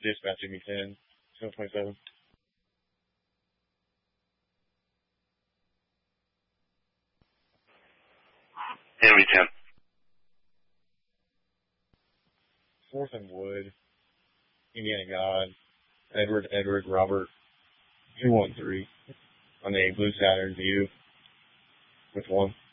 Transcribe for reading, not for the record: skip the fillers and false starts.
Dispatch, give me 10. 727. Henry 10. 4th and Wood. Indiana God. Edward, Robert. 213. On a Blue Saturn View with 1.